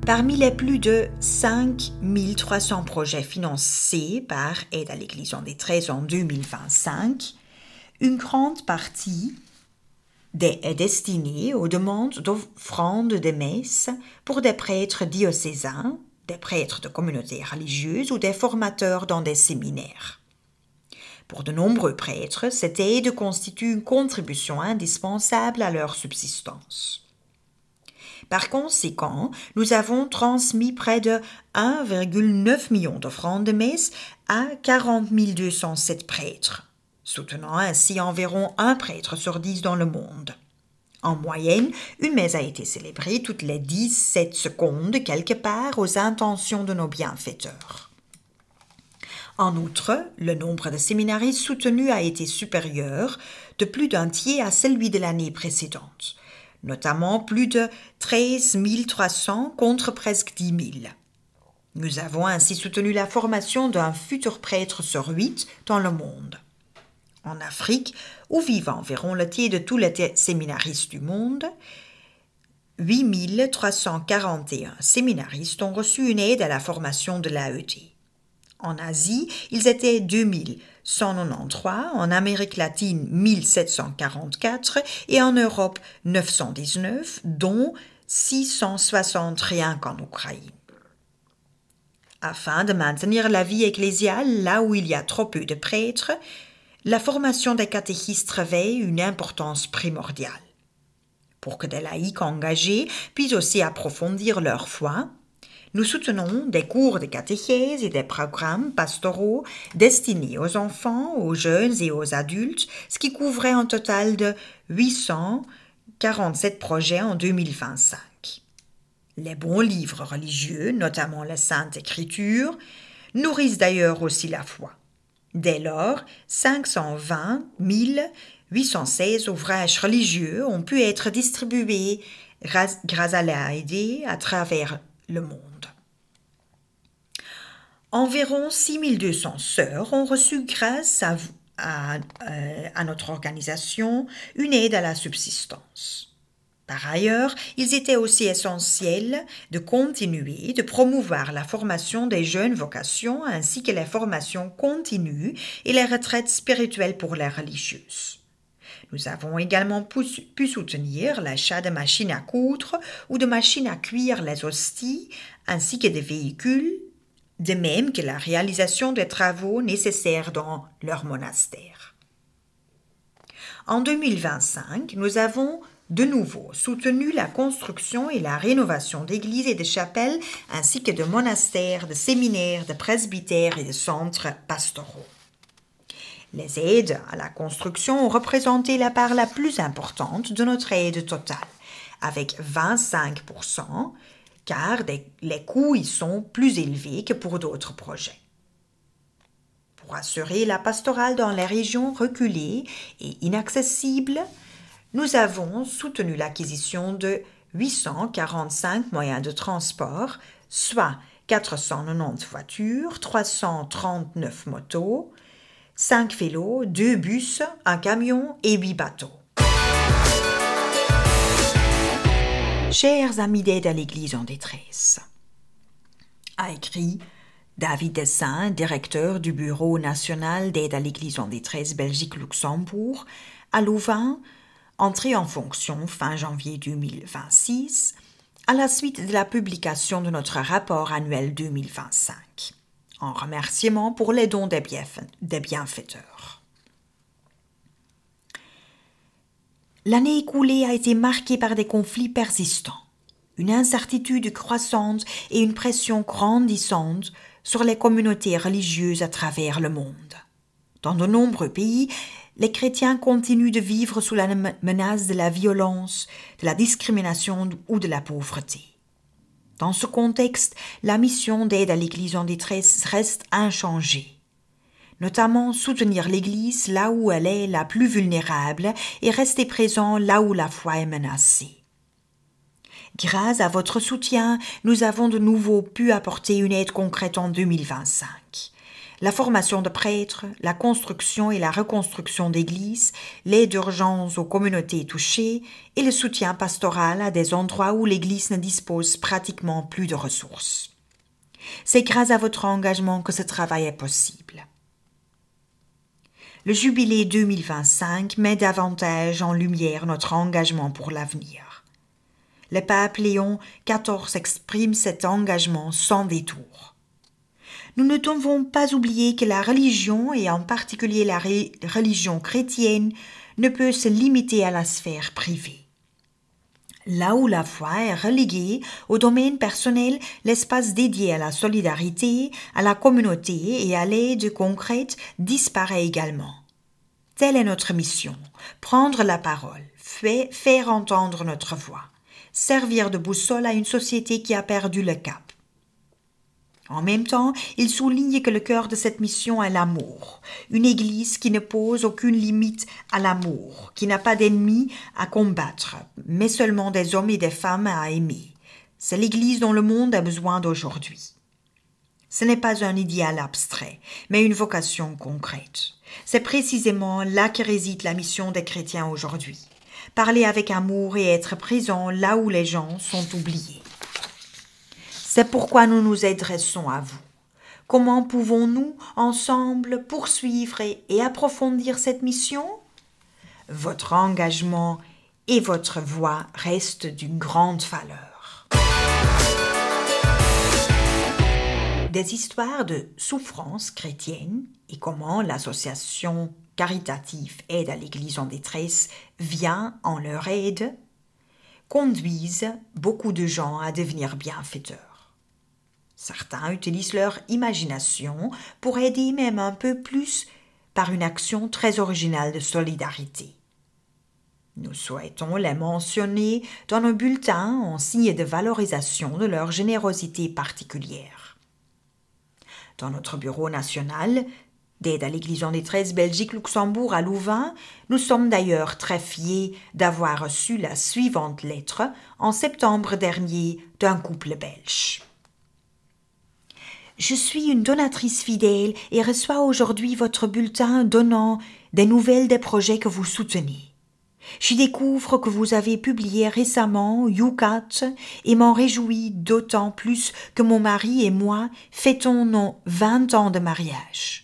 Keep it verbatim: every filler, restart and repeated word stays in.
Parmi les plus de cinq mille trois cents projets financés par Aide à l'Église en détresse en deux mille vingt-cinq, une grande partie est destinée aux demandes d'offrandes de messes pour des prêtres diocésains, des prêtres de communautés religieuses ou des formateurs dans des séminaires. Pour de nombreux prêtres, cette aide constitue une contribution indispensable à leur subsistance. Par conséquent, nous avons transmis près de un virgule neuf million d'offrandes de messe à quarante mille deux cent sept prêtres, soutenant ainsi environ un prêtre sur dix dans le monde. En moyenne, une messe a été célébrée toutes les dix-sept secondes quelque part aux intentions de nos bienfaiteurs. En outre, le nombre de séminaristes soutenus a été supérieur de plus d'un tiers à celui de l'année précédente, notamment plus de treize mille trois cents contre presque dix mille. Nous avons ainsi soutenu la formation d'un futur prêtre sur huit dans le monde. En Afrique, où vivent environ le tiers de tous les séminaristes du monde, huit mille trois cent quarante et un séminaristes ont reçu une aide à la formation de l'A E D. En Asie, ils étaient deux mille cent quatre-vingt-treize, en Amérique latine mille sept cent quarante-quatre et en Europe neuf cent dix-neuf, dont six cent soixante rien qu'en Ukraine. Afin de maintenir la vie ecclésiale là où il y a trop peu de prêtres, la formation des catéchistes revêt une importance primordiale. Pour que des laïcs engagés puissent aussi approfondir leur foi, nous soutenons des cours de catéchèse et des programmes pastoraux destinés aux enfants, aux jeunes et aux adultes, ce qui couvrait un total de huit cent quarante-sept projets en deux mille vingt-cinq. Les bons livres religieux, notamment la Sainte Écriture, nourrissent d'ailleurs aussi la foi. Dès lors, cinq cent vingt mille huit cent seize ouvrages religieux ont pu être distribués grâce à l'A E D à travers le monde. Environ six mille deux cents sœurs ont reçu grâce à, à, à notre organisation une aide à la subsistance. Par ailleurs, il était aussi essentiel de continuer de promouvoir la formation des jeunes vocations ainsi que les formations continues et les retraites spirituelles pour les religieuses. Nous avons également pu soutenir l'achat de machines à coudre ou de machines à cuire les hosties, ainsi que des véhicules, de même que la réalisation des travaux nécessaires dans leur monastère. En deux mille vingt-cinq, nous avons de nouveau soutenu la construction et la rénovation d'églises et de chapelles, ainsi que de monastères, de séminaires, de presbytères et de centres pastoraux. Les aides à la construction ont représenté la part la plus importante de notre aide totale, avec vingt-cinq pour cent, car des, les coûts y sont plus élevés que pour d'autres projets. Pour assurer la pastorale dans les régions reculées et inaccessibles, nous avons soutenu l'acquisition de huit cent quarante-cinq moyens de transport, soit quatre cent quatre-vingt-dix voitures, trois cent trente-neuf motos, cinq vélos, deux bus, un camion et huit bateaux. Chers amis d'Aide à l'Église en détresse, a écrit David Dessin, directeur du Bureau national d'Aide à l'Église en détresse Belgique-Luxembourg, à Louvain, entré en fonction fin janvier deux mille vingt-six, à la suite de la publication de notre rapport annuel deux mille vingt-cinq, en remerciement pour les dons des, bienfa- des bienfaiteurs. L'année écoulée a été marquée par des conflits persistants, une incertitude croissante et une pression grandissante sur les communautés religieuses à travers le monde. Dans de nombreux pays, les chrétiens continuent de vivre sous la menace de la violence, de la discrimination ou de la pauvreté. Dans ce contexte, la mission d'aide à l'Église en détresse reste inchangée. Notamment soutenir l'Église là où elle est la plus vulnérable et rester présent là où la foi est menacée. Grâce à votre soutien, nous avons de nouveau pu apporter une aide concrète en deux mille vingt-cinq. la formation de prêtres, la construction et la reconstruction d'églises, l'aide d'urgence aux communautés touchées et le soutien pastoral à des endroits où l'Église ne dispose pratiquement plus de ressources. C'est grâce à votre engagement que ce travail est possible. Le jubilé deux mille vingt-cinq met davantage en lumière notre engagement pour l'avenir. Le pape Léon quatorze exprime cet engagement sans détour. Nous ne devons pas oublier que la religion, et en particulier la ré- religion chrétienne, ne peut se limiter à la sphère privée. Là où la foi est reléguée au domaine personnel, l'espace dédié à la solidarité, à la communauté et à l'aide concrète disparaît également. Telle est notre mission, prendre la parole, fait- faire entendre notre voix, servir de boussole à une société qui a perdu le cap. En même temps, il souligne que le cœur de cette mission est l'amour, une Église qui ne pose aucune limite à l'amour, qui n'a pas d'ennemis à combattre, mais seulement des hommes et des femmes à aimer. C'est l'Église dont le monde a besoin d'aujourd'hui. Ce n'est pas un idéal abstrait, mais une vocation concrète. C'est précisément là que réside la mission des chrétiens aujourd'hui. Parler avec amour et être présent là où les gens sont oubliés. C'est pourquoi nous nous adressons à vous. Comment pouvons-nous, ensemble, poursuivre et approfondir cette mission? Votre engagement et votre voix restent d'une grande valeur. Des histoires de souffrance chrétienne et comment l'association caritative Aide à l'Église en détresse vient en leur aide conduisent beaucoup de gens à devenir bienfaiteurs. Certains utilisent leur imagination pour aider même un peu plus par une action très originale de solidarité. Nous souhaitons les mentionner dans nos bulletins en signe de valorisation de leur générosité particulière. Dans notre bureau national d'Aide à l'Église en détresse Belgique-Luxembourg à Louvain, nous sommes d'ailleurs très fiers d'avoir reçu la suivante lettre en septembre dernier d'un couple belge. Je suis une donatrice fidèle et reçois aujourd'hui votre bulletin donnant des nouvelles des projets que vous soutenez. J'y découvre que vous avez publié récemment YouCat et m'en réjouis d'autant plus que mon mari et moi fêtons nos vingt ans de mariage.